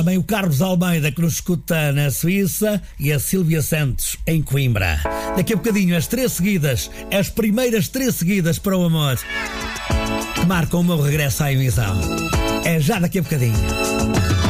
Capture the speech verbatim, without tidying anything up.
Também o Carlos Almeida, que nos escuta na Suíça, e a Silvia Santos, em Coimbra. Daqui a bocadinho, as três seguidas, as primeiras três seguidas para o amor, que marcam o meu regresso à emissão. É já daqui a bocadinho.